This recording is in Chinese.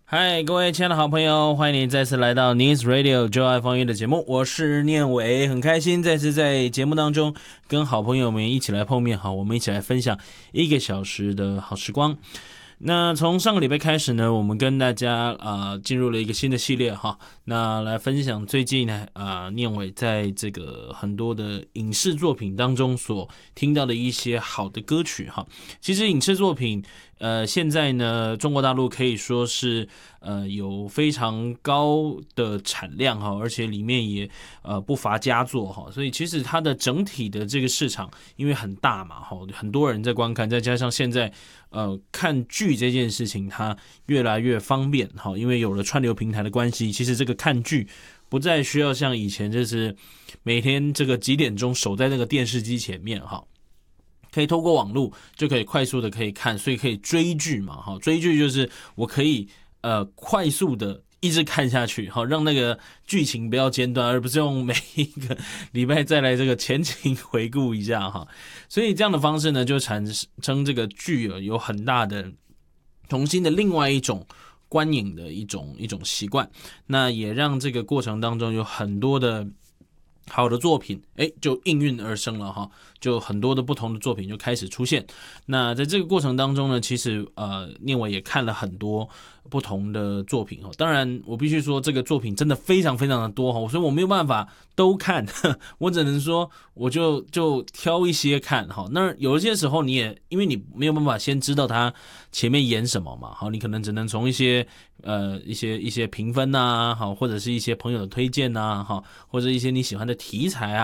嗨，各位亲爱的好朋友，欢迎你再次来到 News Radio 就爱方言的节目，我是念伟，很开心再次在节目当中跟好朋友们一起来碰面，好，我们一起来分享1个小时的好时光。那从上个礼拜开始呢，我们跟大家进入了一个新的系列哈，那来分享最近呢念伟在这个很多的影视作品当中所听到的一些好的歌曲哈。其实影视作品现在呢，中国大陆可以说是有非常高的产量哈，而且里面也不乏佳作哈，所以其实它的整体的这个市场因为很大嘛哈，很多人在观看，再加上现在看剧这件事情它越来越方便哈，因为有了串流平台的关系，其实这个看剧不再需要像以前就是每天这个几点钟守在那个电视机前面哈。可以透过网络就可以快速的可以看，所以可以追剧嘛，哈，追剧就是我可以快速的一直看下去，好让那个剧情不要间断，而不是用每一个礼拜再来这个前情回顾一下哈。所以这样的方式呢，就产生这个剧有很大的重新的另外一种观影的一种习惯，那也让这个过程当中有很多的好的作品就应运而生了哈，就很多的不同的作品就开始出现。那在这个过程当中呢，其实念伟也看了很多不同的作品哈。当然我必须说这个作品真的非常非常的多哈，所以我没有办法都看，我只能说我就挑一些看哈。那有一些时候你也因为你没有办法先知道他前面演什么嘛，好，你可能只能从一些评分啊，好，或者是一些朋友的推荐啊，好，或者一些你喜欢的题材啊。